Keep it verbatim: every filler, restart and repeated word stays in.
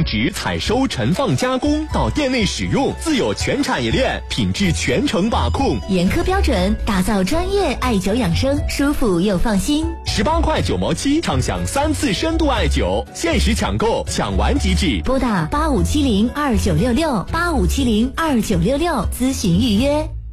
植、采收、存放、加工到店内使用，自有全产业链，品质全程把控， 严苛标准，打造专业艾灸养生，舒服又放心。 十八块九毛七，畅享三次深度艾灸，限时抢购，抢完即止。 拨打八五七零二九六六八五七零二九六六咨询预约。